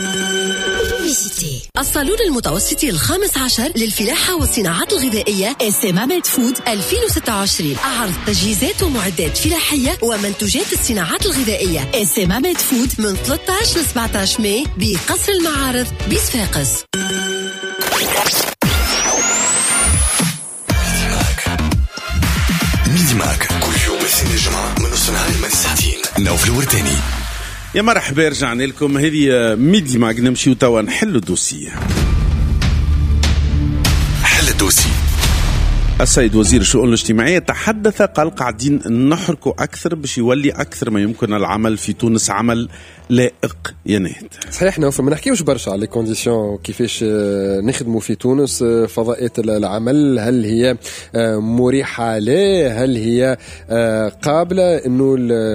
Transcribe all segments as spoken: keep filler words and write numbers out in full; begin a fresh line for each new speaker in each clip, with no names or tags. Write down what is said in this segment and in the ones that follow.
الصالون المتوسطي الخامس عشر للفلاحة والصناعات الغذائية اس ام ميد فود ألفين وستة وعشرين، أعرض تجهيزات ومعدات فلاحية ومنتوجات الصناعات الغذائية اس ام ميد فود من ثلاثة عشر ل سبعة عشر ماي بقصر المعارض بصفاقس.
ميدي ماك كل يوم اثنين الجمعة من نص نهار لما ساعتين. نوف الورتاني.
يا مرحبا، رجعنا لكم. هذه ميدي ماك نمشي توا نحل الدوسية.
حل الدوسي.
السيد وزير الشؤون الاجتماعية تحدث، قال قاعدين نحركوا أكثر باش يولي أكثر ما يمكن العمل في تونس عمل لائق. يا نهد
صحيح نوف، ما نحكيوش برشا على كونديسيون كيفاش نخدموا في تونس. فضاءات العمل هل هي مريحة له؟ هل هي قابلة انه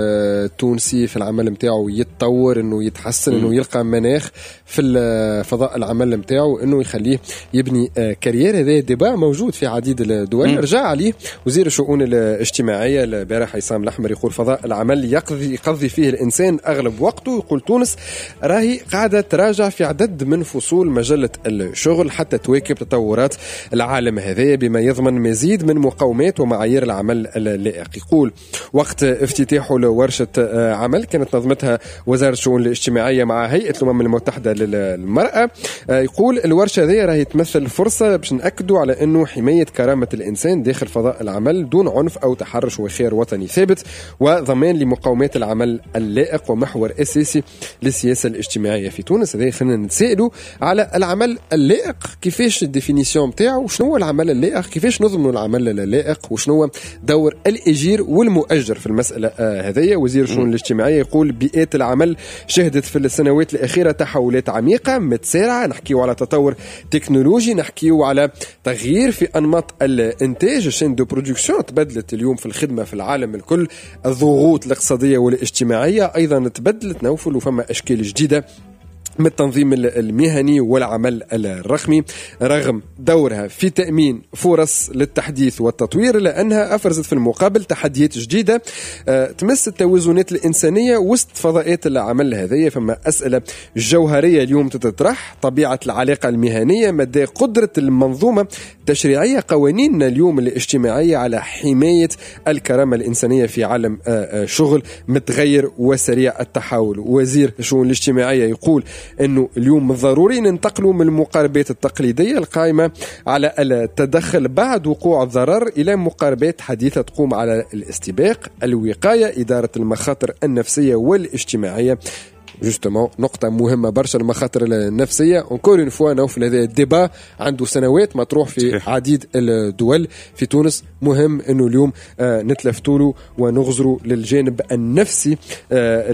التونسي في العمل نتاعو يتطور، انه يتحسن، انه يلقى مناخ في فضاء العمل نتاعو انه يخليه يبني كارير؟ هذا ديبا موجود في عديد الدول. رجع عليه وزير الشؤون الاجتماعية البارح عصام الأحمر، يقول فضاء العمل يقضي يقضي فيه الإنسان أغلب وقته. يقول تونس راهي قاعدة تراجع في عدد من فصول مجلة الشغل حتى تواكب تطورات العالم هذا بما يضمن مزيد من مقومات ومعايير العمل اللائق. يقول وقت افتتاحه لورشة عمل كانت نظمتها وزارة الشؤون الاجتماعية مع هيئة الأمم المتحدة للمرأة، يقول الورشة هذه راهي تمثل فرصة باش نأكدوا على أنه حماية كرامة الإنسان داخل فضاء العمل دون عنف أو تحرش وخير وطني ثابت، وضمان لمقومات العمل اللائق ومحور أساسي للسياسة الاجتماعية في تونس. هذا خلينا نتسائلوا على العمل اللائق، كيفاش الديفينيسيون بتاعه، وشنو هو العمل اللائق، كيفاش نضمنوا العمل اللائق، وشنو هو دور الأجير والمؤجر في المسألة هذه. وزير الشؤون الاجتماعية يقول بيئات العمل شهدت في السنوات الأخيرة تحولات عميقة متسارعة، نحكيو على تطور تكنولوجي، نحكيو على تغيير في أنماط الإنتاج، الشين دو برودكسيون تبدلت اليوم في الخدمة في العالم الكل، الضغوط الاقتصادية والاجتماعية أيضا تبدلت نوفل، وفما أشكال جديدة من التنظيم المهني والعمل الرقمي رغم دورها في تأمين فرص للتحديث والتطوير، لأنها أفرزت في المقابل تحديات جديدة تمس التوازنات الإنسانية وسط فضاءات العمل هذه. فما أسئلة جوهرية اليوم تتطرح: طبيعة العلاقة المهنية، مدى قدرة المنظومة التشريعية، قوانين اليوم الاجتماعية على حماية الكرامة الإنسانية في عالم شغل متغير وسريع التحول. وزير الشؤون الاجتماعية يقول أنه اليوم من الضروري ننتقلوا من المقاربات التقليدية القائمة على التدخل بعد وقوع الضرر إلى مقاربات حديثة تقوم على الاستباق، الوقاية، إدارة المخاطر النفسية والاجتماعية. جوستمون نقطة مهمة برشا، المخاطر النفسية. انكور اون فوا نوفل هذا الديبا عنده سنوات مطروح في عديد الدول. في تونس مهم انه اليوم آه نتلفتوا له ونغزروا للجانب النفسي آه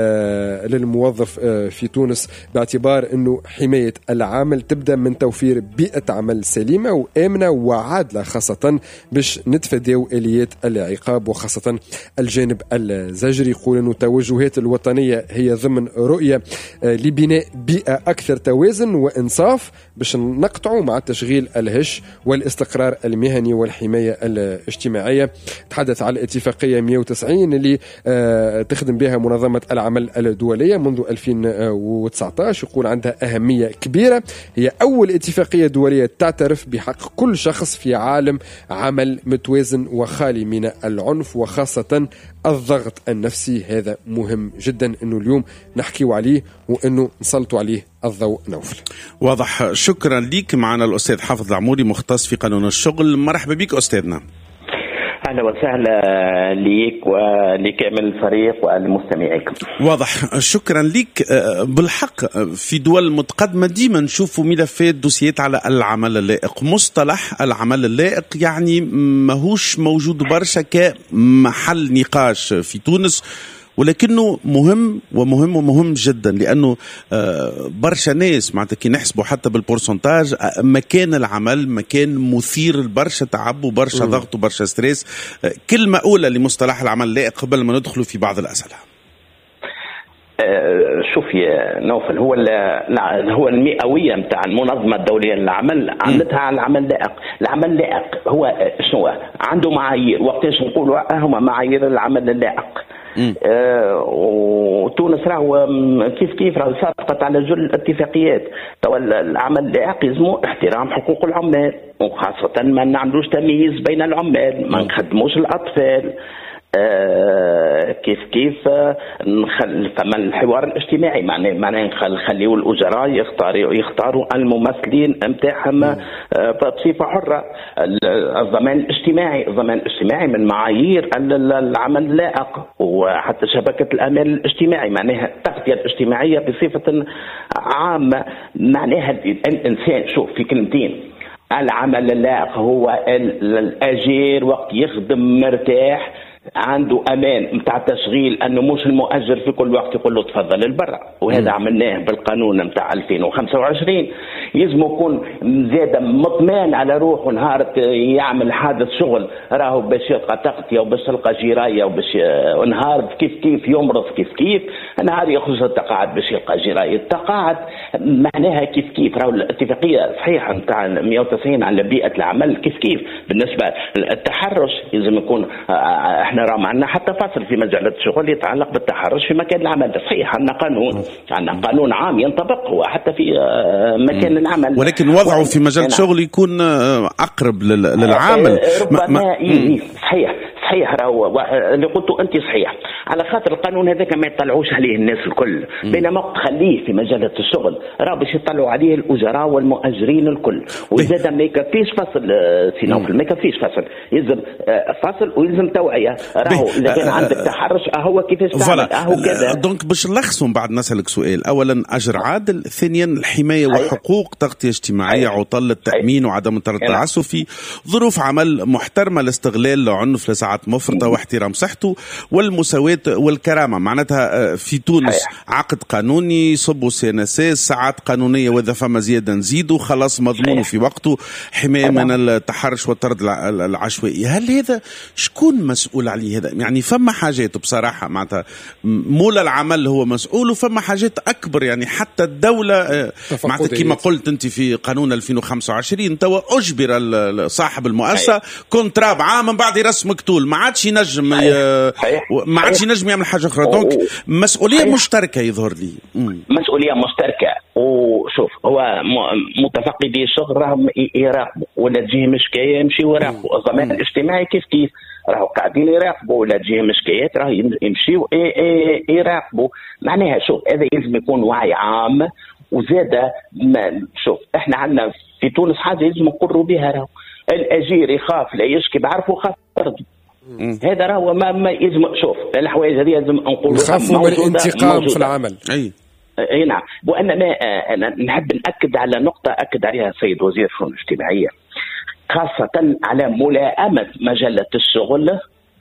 للموظف آه في تونس، باعتبار انه حماية العامل تبدا من توفير بيئة عمل سليمة وآمنة وعادلة، خاصة باش نتفاداو آليات العقاب وخاصة الجانب الزجري. يقول انه التوجهات الوطنية هي ضمن رؤية لبناء بيئة أكثر توازن وإنصاف باش نقطعوا مع التشغيل الهش والاستقرار المهني والحماية الاجتماعية. تحدث على الاتفاقية مئة وتسعين اللي تخدم بها منظمة العمل الدولية منذ ألفين وتسعة عشر. يقول عندها أهمية كبيرة، هي أول اتفاقية دولية تعترف بحق كل شخص في عالم عمل متوازن وخالي من العنف وخاصة الضغط النفسي. هذا مهم جدا انه اليوم نحكيوا عليه وانه نسلطوا عليه الضوء. نوفل
واضح. شكرا ليك. معنا الأستاذ حافظ العموري مختص في قانون الشغل. مرحبا بك أستاذنا.
أهلا وسهلا ليك ولكامل الفريق والمستمعين.
واضح. شكرا لك. بالحق في دول متقدمة ديما نشوفوا ملفات دوسيات على العمل اللائق. مصطلح العمل اللائق يعني ماهوش موجود برشا كمحل نقاش في تونس، ولكنه مهم ومهم ومهم جدا، لأنه برشا ناس معناتها كي نحسبوا حتى بالبورسنتاج مكان العمل مكان مثير لبرشا تعب وبرشا ضغط وبرشا ستريس. كلمة أولى لمصطلح العمل اللائق قبل ما ندخلوا في بعض الأسئلة.
شوف يا نوفل، هو هو المئوية متاع المنظمة الدولية للعمل عملتها على العمل اللائق. العمل اللائق هو شنو؟ عنده معايير. وقتاش نقولوا هما معايير العمل اللائق؟ آه وتونس راهو كيف كيف راهو سقطت على جل الاتفاقيات. تو العمل اللائق يلزموا احترام حقوق العمال، وخاصة ما نعملوش تمييز بين العمال، ما نخدموش الأطفال. آه كيف كيف نخل فما الحوار الاجتماعي، معناه معناه نخليو الأجراء يختاروا يختاروا الممثلين نتاعهم آه بصفة حرة. الضمان الاجتماعي، الضمان الاجتماعي من معايير العمل اللائق، وحتى شبكة الأمان الاجتماعي معناها التغطية الاجتماعية بصفة عامة. معناها الإنسان شوف في كلمتين، العمل اللائق هو الأجير وقت يخدم مرتاح عنده امان نتاع تشغيل، انه مش المؤجر في كل وقت يقول له تفضل البرا. وهذا عملناه بالقانون نتاع ألفين وخمسة وعشرين. يلزم يكون زاد مطمئن على روحه نهار يعمل حادث شغل راهو باش يلقى تغطيه وباش يلقى جرايه وباش نهار كيف كيف يمرض كيف كيف نهار يخرج التقاعد باش يلقى جرايه. التقاعد معناها كيف كيف راهو الاتفاقيه صحيحه نتاع مئة وتسعين على بيئه العمل كيف كيف. بالنسبه للتحرش يلزم يكون احنا راه عندنا حتى فصل في مجال الشغل يتعلق بالتحرش في مكان العمل. صحيح عندنا قانون، عندنا قانون عام ينطبق هو حتى في مكان العمل،
ولكن وضعه في مجال الشغل يكون اقرب للعامل.
ربما صحيح صحيح راهو اللي قلته انت صحيح، على خاطر القانون هذاك ما يطلعوش عليه الناس الكل، بينما تخليه في مجال الشغل راه باش يطلعوا عليه الاجراء والمؤجرين الكل. وزاد ما يكفيش فصل سينوفل، ما يكفيش فصل، يلزم فصل ويلزم توعيه. راهو اذا كان عندك تحرش اهو كيفاش تعمل اهو كذا.
دونك باش نلخصوا بعد نسالك سؤال، اولا اجر عادل، ثانيا الحمايه وحقوق، تغطيه اجتماعيه، عطل التامين وعدم التعسف في ظروف عمل محترمه، الاستغلال لعنف لساعات مفرطه واحترام صحته، والمساواه والكرامه. معناتها في تونس عقد قانوني صبوا سي ان اس ساعات قانونيه، واذا فما زياده نزيدوا خلاص مضمون في وقته، حمايه من التحرش والطرد العشوائي. هل هذا شكون مسؤول عليه هذا؟ يعني فما حاجات بصراحه معناتها مول العمل هو مسؤول، وفما حاجات اكبر يعني حتى الدوله معناتها كما قلت انت في قانون ألفين وخمسة وعشرين توا اجبر صاحب المؤسسه كونترا بعام من بعد يرسم مكتول، ما عادش ينجم ما عادش ينجم يعمل حاجه اخرى. دونك مسؤوليه مشتركه يظهر لي.
مسؤوليه مشتركه. وشوف هو متفقدي الشغل راهم يراقبوا، ولا تجيهم شكايه يمشيوا يراقبوا. الضمان الاجتماعي كيف كيف راهو قاعدين يراقبوا، ولا تجيهم شكايات راهو يمشيوا يراقبوا. معناها شوف هذا يلزم يكون وعي عام. وزاد شوف احنا عندنا في تونس حاجه لازم نقروا بها، راهو الاجير يخاف لا يشكي بعرفه خاف يرضي. هذا راهو ما, ما يلزم شوف الحوايج هذه لازم نقولوا
نخافوا من الانتقام في العمل.
اي
اي نعم. وانا ما أنا نحب ناكد على نقطه اكد عليها السيد وزير الشؤون الاجتماعيه، خاصه على ملائمه مجله الشغل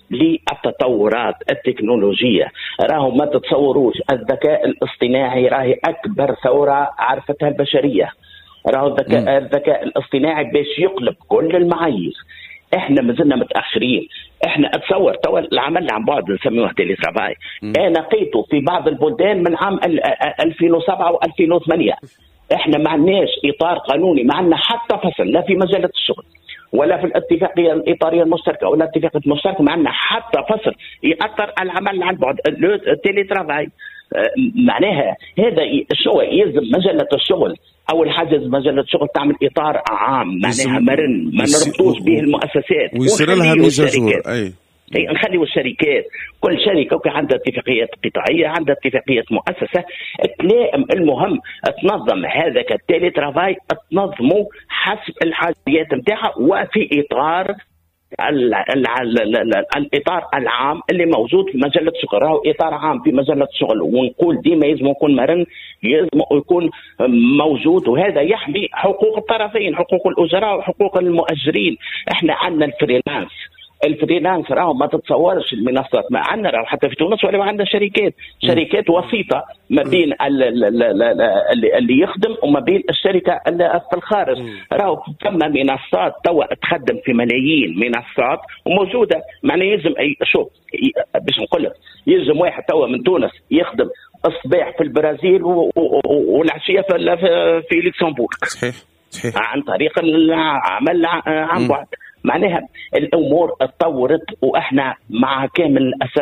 للتطورات التكنولوجيه. راهو ما تتصوروش الذكاء الاصطناعي راهي اكبر ثوره عرفتها البشريه. راهو الذكاء الذكاء الاصطناعي باش يقلب كل المعايير. احنا مازلنا متاخرين. احنا اتصور توا العمل عن بعد نسميوه تيلي ترافاي، انا لقيته في بعض البلدان من عام ألفين وسبعة وألفين وثمانية. احنا ما عندناش اطار قانوني، ما عندنا حتى فصل لا في مجله الشغل ولا في الاتفاقيه الاطاريه المشتركه ولا الاتفاقيه المشتركه، ما عندنا حتى فصل ياثر على العمل عن بعد التيلي ترافاي. معناها هذا شو يلزم مجله الشغل اول حاجه مجله الشغل تعمل اطار عام معناها مرن ما نربطوش به المؤسسات
ويصير لها ميزاجور. اي
نخليوا الشركات كل شركه وكي عندها اتفاقيات قطاعيه عندها اتفاقيه مؤسسه تلائم. المهم تنظم هذاك التيلي ترافاي تنظمه حسب الحاجيات نتاعها وفي اطار الاطار العام اللي موجود في مجله الشغل. راهو اطار عام في مجله الشغل، ونقول ديما يلزم يكون مرن، يلزم يكون موجود، وهذا يحمي حقوق الطرفين، حقوق الاجراء وحقوق المؤجرين. احنا عندنا الفريلانس الفريلانس راهو ما تتصورش المنصات ما عندنا، راهو حتى في تونس ولا عندنا شركات شركات وسيطه ما بين اللي, اللي يخدم وما بين الشركه اللي في الخارج. راهو ثم منصات توا تخدم في ملايين منصات وموجوده. معناه يلزم شوف باش نقول لك يلزم واحد توا من تونس يخدم الصباح في البرازيل والعشيه في في لوكسمبورغ
صحيح صحيح
عن طريق العمل عن بعد. معناها الامور اتطورت واحنا مع كامل الاسف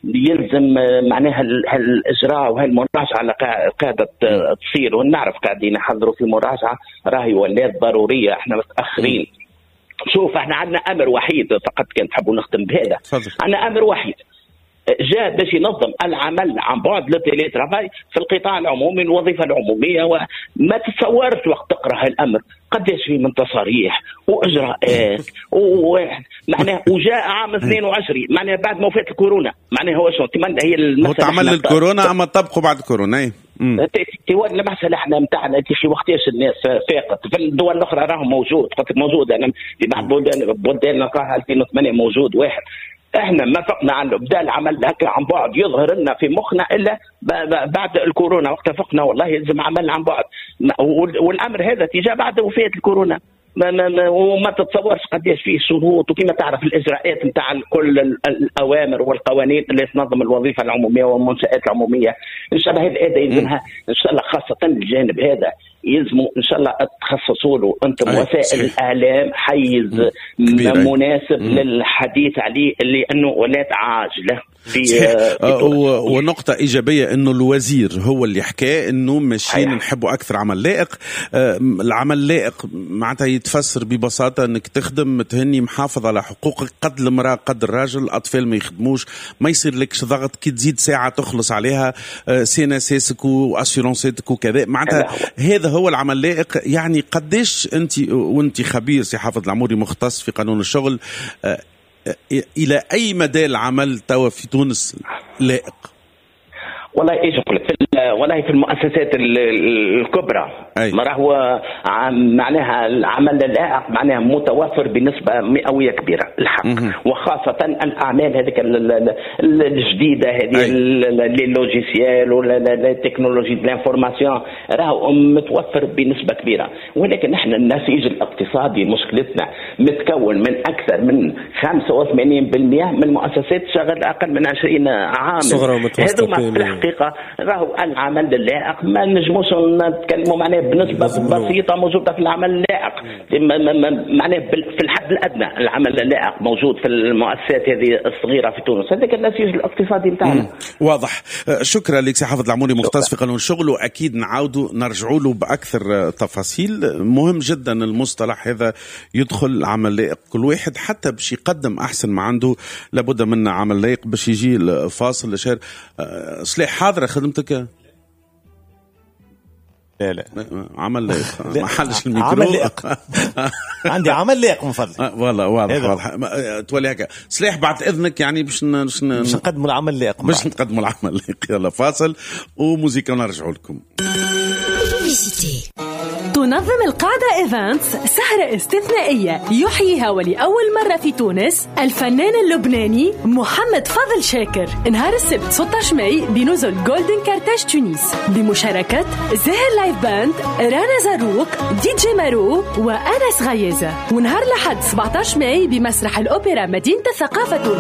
يلزم معناها هالاجراء وهالمراجعه على قاعده تصير، ونعرف قاعدين يحضروا في مراجعه راهي ولات ضروريه، احنا متاخرين. شوف احنا عندنا امر وحيد فقط، كان تحبوا نختم بهذا. عندنا امر وحيد جاء باش ينظم العمل عن بعد للتيلي ترافاي في القطاع العمومي، الوظيفه العموميه. وما تتصورش وقت تقرا هالامر قداش في من تصاريح واجراءات وواحد معناها. وجاء عام اثنين وعشرين معناها بعد ما وفاه الكورونا، معناها هو شنو تمنى هي المساله
تعمل الكورونا اما طبقوا بعد كورونا. اي
تيوان المساله احنا نتاعنا في وقتاش الناس فاقت في الدول الاخرى راهم موجود، قلت موجود انا في بعض بلدان بلدان نلقاها ألفين وثمانية موجود واحد. احنا ما فقنا عنه، بدا العمل هكا عن بعد يظهر لنا في مخنا الا بعد الكورونا، وقت فقنا والله يلزم عمل عن بعد. والامر هذا تجاه بعد وفاه الكورونا. ما ما ما وما تتصورش قداش فيه شروط، وكما تعرف الاجراءات نتاع كل الاوامر والقوانين اللي تنظم الوظيفه العموميه والمنشات العموميه. ان شاء الله هذا يلزمها ان شاء الله، خاصه الجانب هذا يلزموا ان شاء الله تخصصوا له انتم وسائل الاعلام حيز مناسب للحديث عليه، لانه ولات عاجله في, في
ونقطة إيجابية إنه الوزير هو اللي حكى إنه ماشيين نحبوا أكثر عمل لائق. العمل لائق معناتها يتفسر ببساطة إنك تخدم تهني محافظ على حقوقك، قد المرأة قد الراجل، الأطفال ما يخدموش، ما يصير لكش ضغط كي تزيد ساعة تخلص عليها سيناسيسك وأسيرونسيتك وكذا. معناتها هذا هو العمل لائق. يعني قديش أنت وأنت خبير سي حافظ العموري مختص في قانون الشغل، إلى أي مدى العمل توا في تونس لائق؟
والله ايش اقول لك، والله في المؤسسات الكبرى ما راهو معناها العمل اللائق معناها متوفر بنسبه مئويه كبيره الحق. وخاصه الاعمال هذيك الجديده هذه اللوجيسيال ولا التكنولوجي دو لانفورماسيون راهو متوفر بنسبه كبيره. ولكن نحن النسيج الاقتصادي مشكلتنا متكون من اكثر من خمسة وثمانين بالمئة من المؤسسات تشغل اقل من عشرين عامل. هذا الحقيقة راهو العمل اللائق ما نجموش نتكلموا معناه بنسبة بسيطة موجودة في العمل اللائق، معناه في الحد الأدنى العمل اللائق موجود في المؤسسات هذه الصغيرة في تونس. هذا النسيج الاقتصادي بتاعنا
واضح. شكرا لك سي حافظ العموري مختص في قانون الشغل، وأكيد نعاودوا نرجعوا له بأكثر تفاصيل. مهم جدا المصطلح هذا يدخل عمل لائق، كل واحد حتى باش يقدم أحسن ما عنده لابد من عمل لائق باش يجي الفاصل لشهر. صليح حاضرة خدمتك؟
لا لا
عمل لائق ما حلش الميكرو.
عمل لائق عندي عمل لائق من فضلك.
أه والله واضح واضح تولي هكا. صليح بعد إذنك يعني باش باش
نقدموا العمل لائق،
باش نقدموا العمل لائق. يلا فاصل وموسيقى ونرجعوا لكم.
تنظم القاعدة إيفنتس سهرة استثنائية يحييها ولأول مرة في تونس الفنان اللبناني محمد فضل شاكر، نهار السبت ستة عشر ماي بنزل جولدن كارتاج تونس بمشاركة زاهر لايف باند، رانا زاروك، دي جي مارو وأنس غيازة. ونهار لحد سبعة عشر ماي بمسرح الأوبرا مدينة الثقافة